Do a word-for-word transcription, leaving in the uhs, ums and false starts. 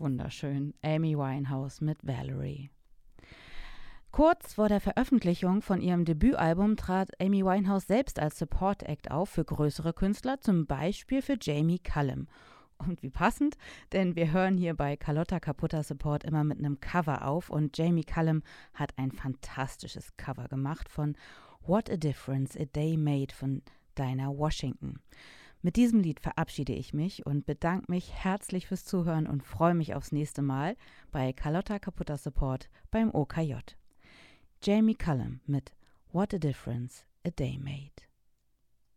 Wunderschön. Amy Winehouse mit Valerie. Kurz vor der Veröffentlichung von ihrem Debütalbum trat Amy Winehouse selbst als Support Act auf für größere Künstler, zum Beispiel für Jamie Cullum. Und wie passend, denn wir hören hier bei Carlotta Caputa Support immer mit einem Cover auf und Jamie Cullum hat ein fantastisches Cover gemacht von What a Difference a Day Made von Dinah Washington. Mit diesem Lied verabschiede ich mich und bedanke mich herzlich fürs Zuhören und freue mich aufs nächste Mal bei Carlotta Caputa Support beim O K J. Jamie Cullum mit What a Difference a Day Made.